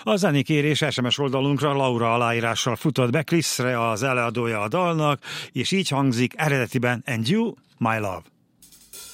A zenékérés SMS oldalunkra Laura aláírással futott be, Chrisre az előadója a dalnak, és így hangzik eredetiben And You, My Love.